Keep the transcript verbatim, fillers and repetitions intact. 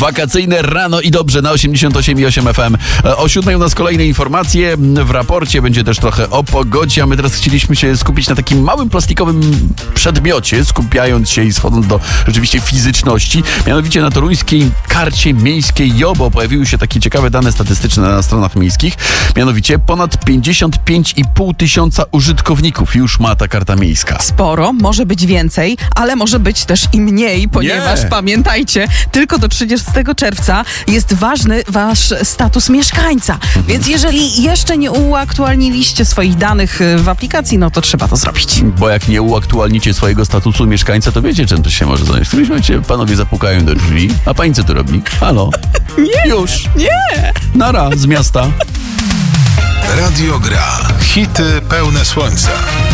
Wakacyjne rano i dobrze na osiemdziesiąt osiem i osiem F M. O siódmej u nas kolejne informacje. W raporcie będzie też trochę o pogodzie, a my teraz chcieliśmy się skupić na takim małym plastikowym przedmiocie, skupiając się i schodząc do rzeczywiście fizyczności. Mianowicie na toruńskiej karcie miejskiej JOBO pojawiły się takie ciekawe dane statystyczne na stronach miejskich. Mianowicie ponad pięćdziesiąt pięć i pół tysiąca użytkowników już ma ta karta miejska. Sporo, może być więcej, ale może być też i mniej, ponieważ Nie. pamiętajcie, tylko do trzydziestego czerwca jest ważny wasz status mieszkańca. Mhm. Więc jeżeli jeszcze nie uaktualniliście swoich danych w aplikacji, no to trzeba to zrobić. Bo jak nie uaktualnicie swojego statusu mieszkańca, to wiecie, czym to się może zająć. W którymś momencie panowie zapukają do drzwi, a pani co tu robi? Halo? Nie! Już! Nie! Nara z miasta. Radio Gra. Hity pełne słońca.